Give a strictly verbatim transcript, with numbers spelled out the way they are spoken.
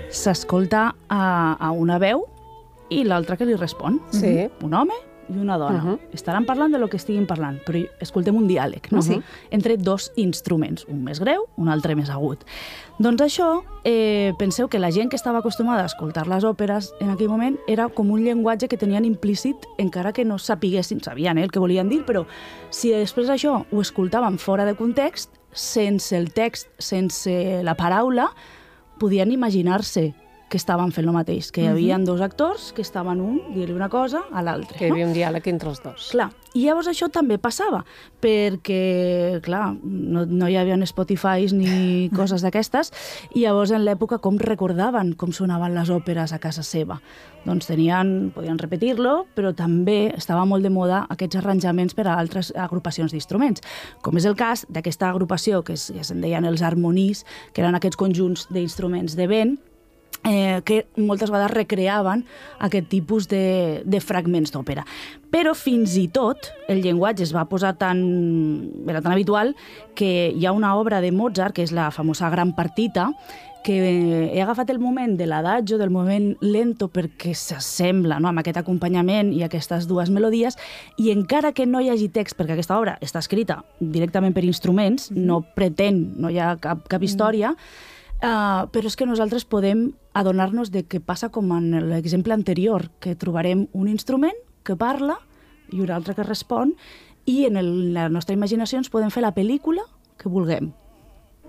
s'escolta a, a una veu i l'altra que li respon. Sí. Un home i una dona. Uh-huh. Estaran parlant de lo que estiguin parlant, però escoltem un diàleg, no? Sí. Entre dos instruments, un més greu, un altre més agut. Doncs això, eh, penseu que la gent que estava acostumada a escoltar les òperes en aquell moment era com un llenguatge que tenien implícit, encara que no sapiguessin, sabien eh, el que volien dir, però si després això ho escoltaven fora de context, sense el text, sense la paraula, podien imaginar-se que estaven fent el mateix, que hi havia uh-huh. dos actors que estaven un dient una cosa a l'altre. Que hi havia no? un diàleg entre els dos. Clar, i llavors això també passava, perquè, clar, no, no hi havia Spotify ni coses d'aquestes, i llavors en l'època com recordaven com sonaven les òperes a casa seva. Doncs tenien, podien repetir-lo, però també estava molt de moda aquests arranjaments per a altres agrupacions d'instruments, com és el cas d'aquesta agrupació que es, ja se'n deien els harmonís, que eren aquests conjunts d'instruments de vent, Eh, que moltes vegades recreaven aquest tipus de, de fragments d'òpera. Però fins i tot el llenguatge es va posar tan, era tan habitual que hi ha una obra de Mozart, que és la famosa Gran Partita, que he agafat el moment de l'adagio, del moment lento, perquè s'assembla no, amb aquest acompanyament i aquestes dues melodies, i encara que no hi hagi text, perquè aquesta obra està escrita directament per instruments, no pretén, no hi ha cap, cap història, Uh, però és que nosaltres podem adonar-nos de què passa com en l'exemple anterior, que trobarem un instrument que parla i un altre que respon, i en el, la nostra imaginació ens podem fer la pel·lícula que vulguem.